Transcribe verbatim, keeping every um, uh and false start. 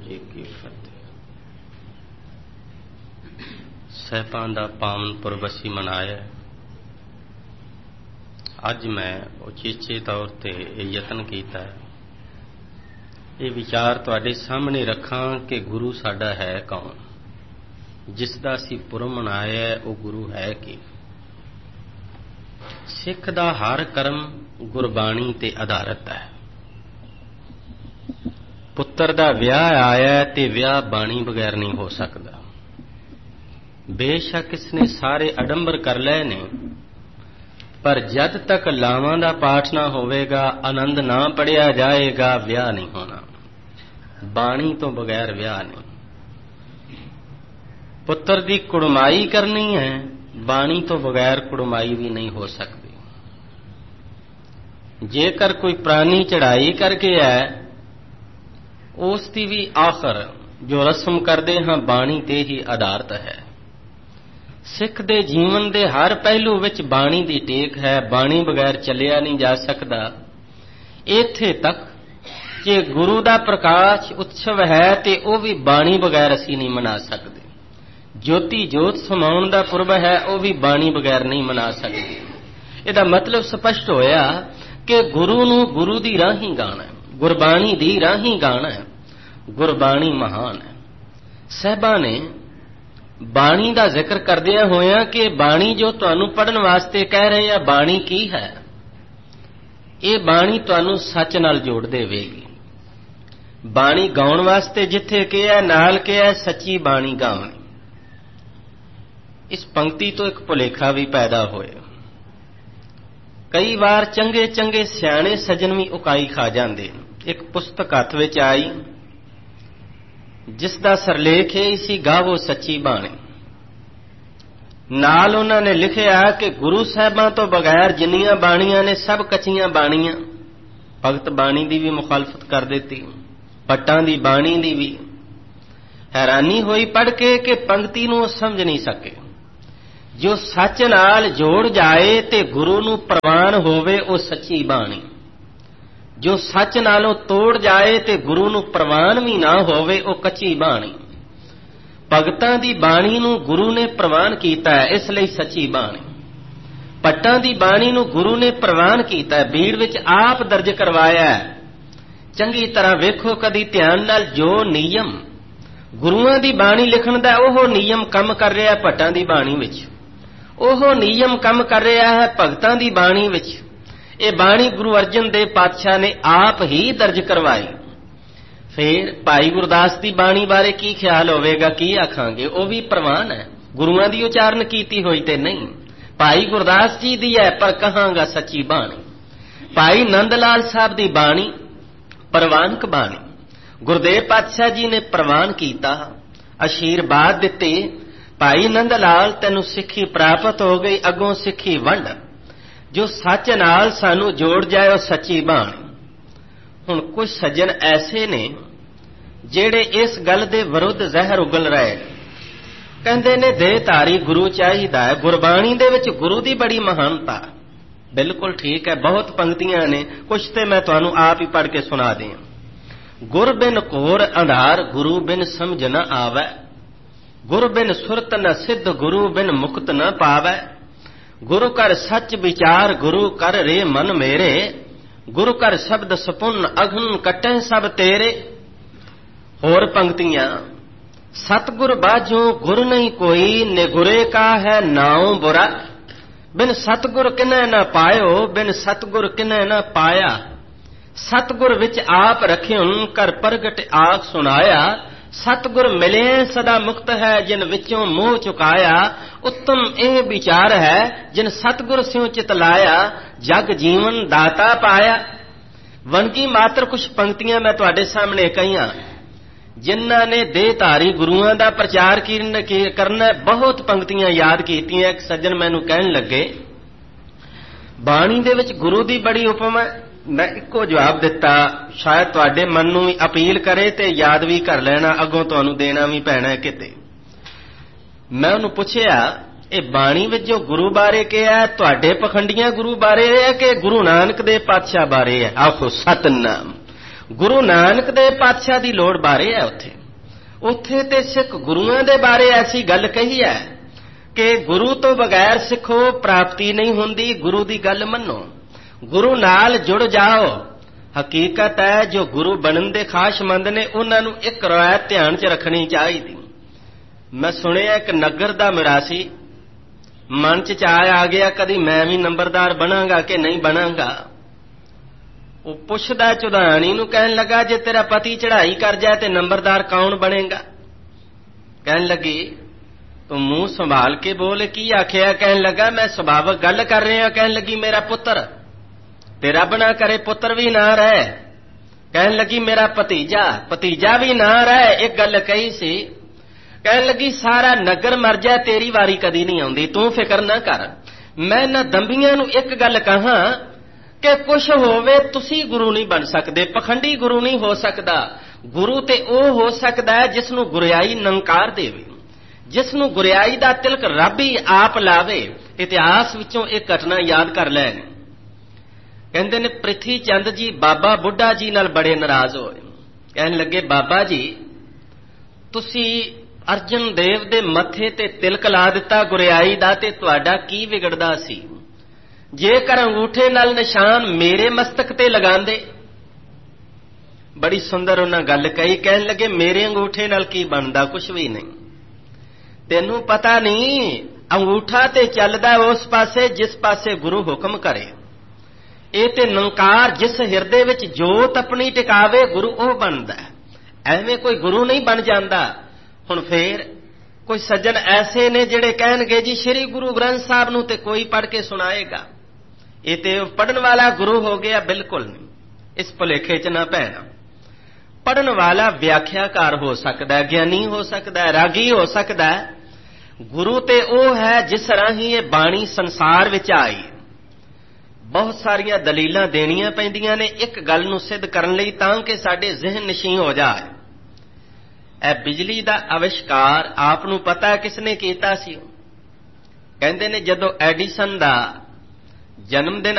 जी की फतेह। सैपां दा पावन पुरब असीं मनाया। अज मैं उचेचे तौर ते यह यतन कीता है, ये विचार तुहाडे सामने रखां कि गुरु साडा है कौन, जिसदा असीं पुरब मनाया है वो गुरु है कि। सिख दा हर कर्म गुरबाणी ते आधारित है। पुत्र दा विआह आया ते विआह बाणी बगैर नहीं हो सकता। बेशक इसने सारे अडंबर कर लए ने, पर जद तक लावां दा पाठ ना होवेगा, आनंद ना पढ़िया जाएगा, विआह नहीं होना। बाणी तो बगैर विआह नहीं। पुत्र दी कुड़माई करनी है, बाणी तो बगैर कुड़माई भी नहीं हो सकती। जेकर कोई प्राणी चढ़ाई करके है, उसकी भी आखिर जो रस्म करते हाँ बाणी ते ही आधारित है। सिख दे जीवन दे हर पहलू विच बाणी दी टेक है। बाणी बगैर चलिया नहीं जा सकता। इत्थे तक कि गुरु दा प्रकाश उत्सव है ते वो भी बाणी बगैर असी नहीं मना सकते। ज्योति जोत समाउण दा पुरब है, वो भी बाणी बगैर नहीं मना सकते। इहदा मतलब स्पष्ट होया कि गुरु नूं गुरु दी राही गाना है, गुरबाणी दी राही गाना है। गुरबाणी महान है। साहिबा ने बाणी का जिक्र करदिया होया कि बाणी जो तुहानू पढ़न वास्ते कह रहे हैं, बाणी की है? ये बाणी तुहानू सच नाल जोड़ देवेगी। बाणी गाउण वास्ते जिथे कहा नाल कहा सच्ची बाणी गावणी। इस पंक्ति तो एक भुलेखा भी पैदा होया। कई बार चंगे चंगे सियाणे सजन भी उकाई खा जाते। एक पुस्तक हथ विच आई जिसका सरलेख है इसी गावो सच्ची बाणी। नाल उन्होंने लिखिया कि गुरु साहिबां तो बगैर जिन्नियां बाणियां ने सब कच्चियां बाणियां। भगत बाणी की भी मुखालफत कर देती, पट्टां दी बाणी की भी। हैरानी हुई पढ़ के कि पंक्ति नूं समझ नहीं सके। जो सच नाल जोड़ जाए ते गुरु नूं प्रवान होवे वो सच्ची बाणी। जो सच नालों तोड़ जाए ते गुरु नूं प्रवान भी ना होवे वो कच्ची बाणी। भगतां दी बाणी नूं गुरु ने प्रवान कीता है, इसलिए सच्ची बाणी। पट्टां दी बाणी नूं गुरु ने प्रवान कीता है, बीड़ विच आप दर्ज करवाया है। चंगी तरह वेखो कदी ध्यान नाल, जो नियम गुरुआं दी बाणी लिखण दा ओह नियम कम कर रहा है पट्टां दी बाणी विच, ओह नियम कम कर रहा है भगतां दी बाणी विच। ये बाणी गुरु अर्जन देव पातशाह ने आप ही दर्ज करवाई। फिर भाई गुरदास की बाणी बारे की ख्याल होवेगा, की आखांगे? वो भी प्रवान है, गुरुआं दी उचारण कीती होई ते नहीं। भाई गुरदास जी दी है पर कहांगा सच्ची बाणी। भाई नंद लाल साहब दी बाणी प्रवानक बाणी। गुरदेव पातशाह जी ने प्रवान कीता, आशीर्वाद दिते, भाई नंद लाल तैनू सिक्खी प्राप्त हो गई, अगों सिक्खी वंड। जो सच नाल सानू जोड़ जाए वो सच्ची बाणी। हुण कुछ सज्जन ऐसे ने जेड़े इस गल दे विरुद्ध जहर उगल रहे। कहंदे ने देहधारी गुरु चाहिदा है, गुरबाणी दे विच गुरु दी बड़ी महानता। बिल्कुल ठीक है, बहुत पंक्तियां ने, कुछ ते मैं तुहानू आप ही पढ़ के सुना दियां। गुर बिन घोर अंधार गुरु बिन समझ न आवे, गुर बिन सुरत न सिद्ध गुरु बिन मुक्त न पावे। गुरु कर सच विचार गुरु कर रे मन मेरे, गुरु कर शब्द सपुन अघन कटे सब तेरे। होर पंक्तियां, सतगुर बाजो गुर नहीं कोई, निगुरे का है नाउ बुरा। बिन सतगुर किने न पायो, बिन सतगुर किने न पाया। सतगुर विच आप रखिउन कर प्रगट आख सुनाया। सतगुर मिले सदा मुक्त है जिन विचों मोह चुकाया। उत्तम एह विचार है जिन सतगुर स्यों चितलाया, जग जीवन दाता पाया। वनगी मात्र कुछ पंक्तियां मैं तुहाडे सामने कहियां जिन्हां ने देहधारी गुरुआं दा प्रचार करना। बहुत पंक्तियां याद कीतियां। एक सज्जन मैनू कहन लगे बाणी दे विच गुरु दी बड़ी उपमा। मैं इको जवाब दिता, शायद तुहाडे मन नूं भी अपील करे ते याद भी कर लेना, अगों तुहानू देना भी पैना है किते। मैं उन्होंने पूछया ये बाणी विच जो गुरु बारे कहा है तुहाडे पखंडियां गुरु बारे है कि गुरु नानक देव पातशाह बारे है? आखो सतनाम। गुरु नानक देव पातशाह की लोड़ बारे है। उत्थे ਉੱਥੇ ਤੇ ਸਿੱਖ ਗੁਰੂਆਂ ਦੇ ਬਾਰੇ ਐਸੀ ਗੱਲ ਕਹੀ ਹੈ ਕਿ ਗੁਰੂ ਤੋਂ ਬਗੈਰ ਸਿੱਖੋ ਪ੍ਰਾਪਤੀ ਨਹੀਂ ਹੁੰਦੀ, ਗੁਰੂ ਦੀ ਗੱਲ ਮੰਨੋ, ਗੁਰੂ ਨਾਲ ਜੁੜ ਜਾਓ। ਹਕੀਕਤ ਹੈ ਜੋ ਗੁਰੂ ਬਣਨ ਦੇ ਖਾਸ਼ਮੰਦ ਨੇ ਉਹਨਾਂ ਨੂੰ ਇੱਕ ਰਵਾਇਤ ਧਿਆਨ 'ਚ ਰੱਖਣੀ ਚਾਹੀਦੀ। ਮੈਂ ਸੁਣਿਆ ਇੱਕ ਨਗਰ ਦਾ ਮਿਰਾਸੀ ਮਨ 'ਚ ਚਾਅ ਆ ਗਿਆ ਕਦੀ ਮੈਂ ਵੀ ਨੰਬਰਦਾਰ ਬਣਾਂਗਾ ਕਿ ਨਹੀਂ ਬਣਾਂਗਾ। ਉਹ ਪੁੱਛਦਾ ਚੁਧਾਣੀ ਨੂੰ, ਕਹਿਣ ਲੱਗਾ ਜੇ ਤੇਰਾ ਪਤੀ ਚੜ੍ਹਾਈ ਕਰ ਜਾਏ ਤੇ ਨੰਬਰਦਾਰ ਕੌਣ ਬਣੇਗਾ? ਕਹਿਣ ਲੱਗੀ ਤੂੰ ਮੂੰਹ ਸੰਭਾਲ ਕੇ ਬੋਲ, ਕੀ ਆਖਿਆ? ਕਹਿਣ ਲੱਗਾ ਮੈਂ ਸੁਭਾਵਕ ਗੱਲ ਕਰ ਰਿਹਾ। ਕਹਿਣ ਲੱਗੀ ਮੇਰਾ ਪੁੱਤਰ, ਤੇ ਰੱਬ ਨਾ ਕਰੇ ਪੁੱਤਰ ਵੀ ਨਾ ਰਹੇ। ਕਹਿਣ ਲੱਗੀ ਮੇਰਾ ਭਤੀਜਾ, ਭਤੀਜਾ ਵੀ ਨਾ ਰਹੇ। ਇੱਕ ਗੱਲ ਕਹੀ ਸੀ। ਕਹਿਣ ਲੱਗੀ ਸਾਰਾ ਨਗਰ ਮਰ ਜਾਏ ਤੇਰੀ ਵਾਰੀ ਕਦੀ ਨਹੀਂ ਆਉਂਦੀ, ਤੂੰ ਫਿਕਰ ਨਾ ਕਰ। ਮੈਂ ਇਹਨਾਂ ਦੰਬੀਆਂ ਨੂੰ ਇੱਕ ਗੱਲ ਕਹਾਂ ਕਿ ਕੁਛ ਹੋਵੇ ਤੁਸੀਂ ਗੁਰੂ ਨਹੀਂ ਬਣ ਸਕਦੇ, ਪਖੰਡੀ ਗੁਰੂ ਨਹੀਂ ਹੋ ਸਕਦਾ। ਗੁਰੂ ਤੇ ਉਹ ਹੋ ਸਕਦਾ ਹੈ ਜਿਸ ਨੂੰ ਗੁਰਿਆਈ ਨੰਕਾਰ ਦੇਵੇ, ਜਿਸ ਨੂੰ ਗੁਰਿਆਈ ਦਾ ਤਿਲਕ ਰੱਬ ਹੀ ਆਪ ਲਾਵੇ। ਇਤਿਹਾਸ ਵਿੱਚੋਂ ਇੱਕ ਘਟਨਾ ਯਾਦ ਕਰ ਲੈਣ। ਕਹਿੰਦੇ ਨੇ ਪ੍ਰਿਥੀ ਚੰਦ ਜੀ ਬਾਬਾ ਬੁੱਢਾ ਜੀ ਨਾਲ ਬੜੇ ਨਾਰਾਜ਼ ਹੋਏ। ਕਹਿਣ ਲੱਗੇ ਬਾਬਾ ਜੀ ਤੁਸੀਂ ਅਰਜਨ ਦੇਵ ਦੇ ਮੱਥੇ ਤੇ ਤਿਲਕ ਲਾ ਦਿੱਤਾ ਗੁਰਿਆਈ ਦਾ, ਤੇ ਤੁਹਾਡਾ ਕੀ ਵਿਗੜਦਾ ਸੀ? ਜੇਕਰ ਅੰਗੂਠੇ ਨਾਲ ਨਿਸ਼ਾਨ ਮੇਰੇ ਮਸਤਕ ਤੇ ਲਗਾਉਂਦੇ। ਬੜੀ ਸੁੰਦਰ ਉਹਨਾਂ ਗੱਲ ਕਹੀ। ਕਹਿਣ ਲੱਗੇ ਮੇਰੇ ਅੰਗੂਠੇ ਨਾਲ ਕੀ ਬਣਦਾ? ਕੁਛ ਵੀ ਨਹੀਂ। ਤੈਨੂੰ ਪਤਾ ਨਹੀਂ ਅੰਗੂਠਾ ਤੇ ਚੱਲਦਾ ਉਸ ਪਾਸੇ ਜਿਸ ਪਾਸੇ ਗੁਰੂ ਹੁਕਮ ਕਰੇ। ਇਹ ਤੇ ਨੰਕਾਰ ਜਿਸ ਹਿਰਦੇ ਵਿੱਚ ਜੋਤ ਆਪਣੀ ਟਿਕਾਵੇ ਗੁਰੂ ਉਹ ਬਣਦਾ। ਐਵੇਂ ਕੋਈ ਗੁਰੂ ਨਹੀਂ ਬਣ ਜਾਂਦਾ। ਹੁਣ ਫੇਰ ਕੋਈ ਸੱਜਣ ਐਸੇ ਨੇ ਜਿਹੜੇ ਕਹਿਣਗੇ ਜੀ ਸ੍ਰੀ ਗੁਰੂ ਗ੍ਰੰਥ ਸਾਹਿਬ ਨੂੰ ਤੇ ਕੋਈ ਪੜ੍ਹ ਕੇ ਸੁਣਾਏਗਾ, ਇਹ ਤੇ ਪੜ੍ਹਨ ਵਾਲਾ ਗੁਰੂ ਹੋ ਗਿਆ। ਬਿਲਕੁਲ ਨਹੀਂ, ਇਸ ਭੁਲੇਖੇ 'ਚ ਨਾ ਪੈਣਾ। ਪੜ੍ਹਨ ਵਾਲਾ ਵਿਆਖਿਆਕਾਰ ਹੋ ਸਕਦਾ, ਗਿਆਨੀ ਹੋ ਸਕਦਾ, ਰਾਗੀ ਹੋ ਸਕਦਾ। ਗੁਰੂ ਤੇ ਉਹ ਹੈ ਜਿਸ ਰਾਹੀਂ ਇਹ ਬਾਣੀ ਸੰਸਾਰ ਵਿੱਚ ਆਈ। ਬਹੁਤ ਸਾਰੀਆਂ ਦਲੀਲਾਂ ਦੇਣੀਆਂ ਪੈਂਦੀਆਂ ਨੇ ਇੱਕ ਗੱਲ ਨੂੰ ਸਿੱਧ ਕਰਨ ਲਈ ਤਾਂ ਕਿ ਸਾਡੇ ਜ਼ਿਹਨ ਨਸ਼ੀਂ ਹੋ ਜਾਏ। ਇਹ ਬਿਜਲੀ ਦਾ ਅਵਿਸ਼ਕਾਰ ਆਪ ਨੂੰ ਪਤਾ ਕਿਸ ਨੇ ਕੀਤਾ ਸੀ? ਕਹਿੰਦੇ ਨੇ ਜਦੋਂ ਐਡੀਸਨ ਦਾ ਜਨਮ ਦਿਨ